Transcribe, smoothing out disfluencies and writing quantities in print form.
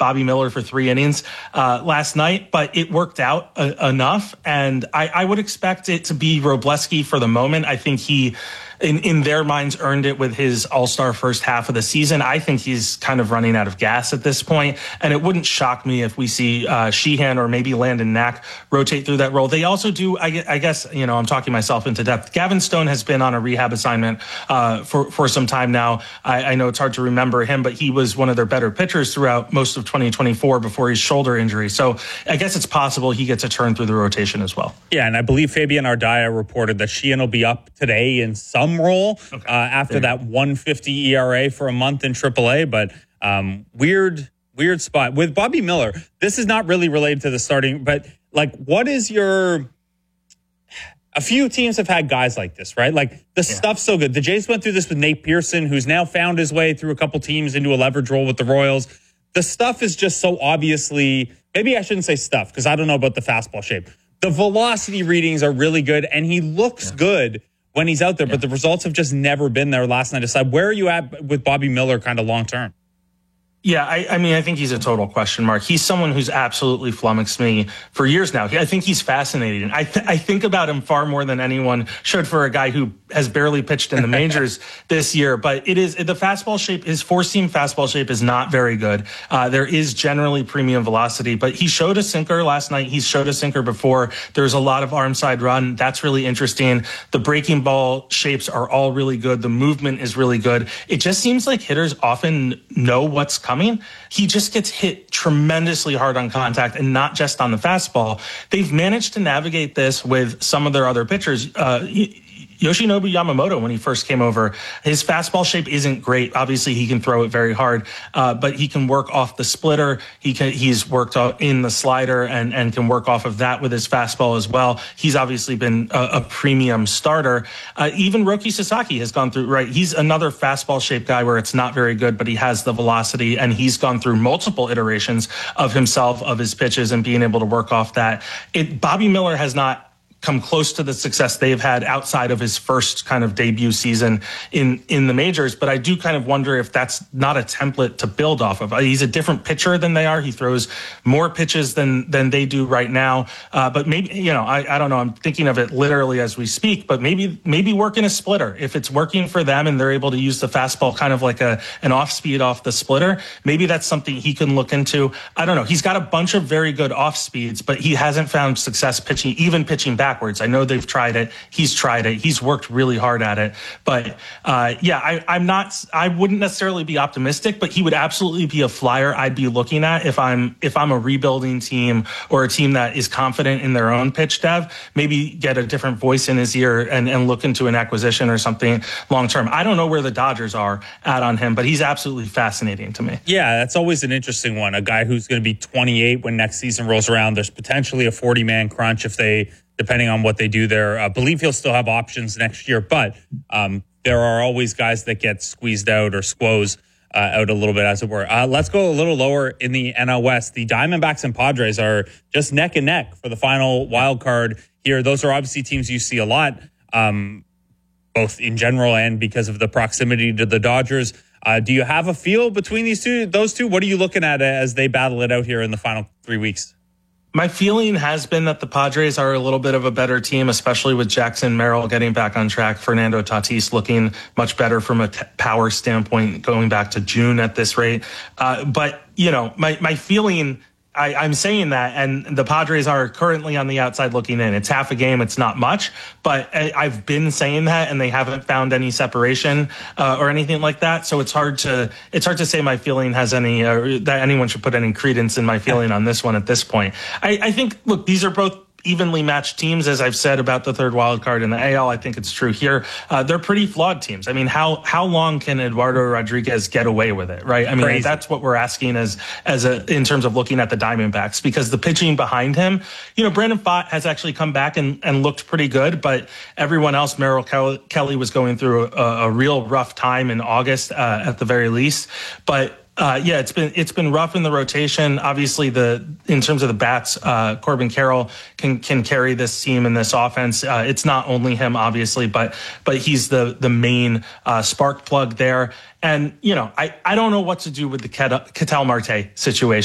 Bobby Miller for 3 innings last night, but it worked out enough. And I would expect it to be Wrobleski for the moment. I think he, in their minds, earned it with his all-star first half of the season. I think he's kind of running out of gas at this point, and it wouldn't shock me if we see Sheehan or maybe Landon Knack rotate through that role. They also do, I guess, I'm talking myself into depth. Gavin Stone has been on a rehab assignment for some time now. I know it's hard to remember him, but he was one of their better pitchers throughout most of 2024 before his shoulder injury. So I guess it's possible he gets a turn through the rotation as well. Yeah, and I believe Fabian Ardaya reported that Sheehan will be up today in some role after that 150 ERA for a month in AAA, but weird spot with Bobby Miller. This is not really related to the starting, but what is your? A few teams have had guys like this, right? Stuff's so good. The Jays went through this with Nate Pearson, who's now found his way through a couple teams into a leverage role with the Royals. The stuff is just so obviously. Maybe I shouldn't say stuff because I don't know about the fastball shape. The velocity readings are really good, and he looks good when he's out there, but the results have just never been there last night aside. Where are you at with Bobby Miller kind of long term? Yeah, I think he's a total question mark. He's someone who's absolutely flummoxed me for years now. I think he's fascinating. I think about him far more than anyone should for a guy who has barely pitched in the majors this year. But it is the fastball shape. His four-seam fastball shape is not very good. There is generally premium velocity, but he showed a sinker last night. He's showed a sinker before. There's a lot of arm side run. That's really interesting. The breaking ball shapes are all really good. The movement is really good. It just seems like hitters often know what's coming. He just gets hit tremendously hard on contact and not just on the fastball. They've managed to navigate this with some of their other pitchers. Yoshinobu Yamamoto, when he first came over, his fastball shape isn't great. Obviously, he can throw it very hard, but he can work off the splitter. He's worked in the slider and can work off of that with his fastball as well. He's obviously been a premium starter. Even Roki Sasaki has gone through, right? He's another fastball shape guy where it's not very good, but he has the velocity, and he's gone through multiple iterations of himself, of his pitches, and being able to work off that. Bobby Miller has not come close to the success they've had outside of his first kind of debut season in the majors. But I do kind of wonder if that's not a template to build off of. He's a different pitcher than they are. He throws more pitches than they do right now. But maybe, I don't know. I'm thinking of it literally as we speak, but maybe work in a splitter. If it's working for them and they're able to use the fastball kind of like an off speed off the splitter, maybe that's something he can look into. I don't know. He's got a bunch of very good off speeds, but he hasn't found success pitching backwards. I know they've tried it. He's tried it. He's worked really hard at it. But I wouldn't necessarily be optimistic, but he would absolutely be a flyer I'd be looking at if I'm a rebuilding team or a team that is confident in their own pitch dev. Maybe get a different voice in his ear and look into an acquisition or something long term. I don't know where the Dodgers are at on him, but he's absolutely fascinating to me. Yeah, that's always an interesting one. A guy who's going to be 28 when next season rolls around. There's potentially a 40-man crunch depending on what they do there. I believe he'll still have options next year, but there are always guys that get squeezed out or squoze out a little bit, as it were. Let's go a little lower in the NL West. The Diamondbacks and Padres are just neck and neck for the final wild card here. Those are obviously teams you see a lot, both in general and because of the proximity to the Dodgers. Do you have a feel between those two? What are you looking at as they battle it out here in the final 3 weeks? My feeling has been that the Padres are a little bit of a better team, especially with Jackson Merrill getting back on track. Fernando Tatis looking much better from a power standpoint going back to June at this rate. But my feeling, I'm saying that, and the Padres are currently on the outside looking in. It's half a game. It's not much, but I've been saying that, and they haven't found any separation or anything like that. So it's hard to say my feeling has any, that anyone should put any credence in my feeling on this one at this point. I think, look, these are both evenly matched teams, as I've said about the third wild card in the AL. I think it's true here. They're pretty flawed teams. I mean, how long can Eduardo Rodriguez get away with it, right? I mean, that's what we're asking in terms of looking at the Diamondbacks, because the pitching behind him, Brandon Pfaadt has actually come back and looked pretty good, but everyone else, Merrill Kelly was going through a real rough time in August at the very least. But it's been rough in the rotation. Obviously, in terms of the bats, Corbin Carroll can carry this team and this offense. It's not only him, obviously, but he's the main spark plug there. And I don't know what to do with the Ketel Marte situation.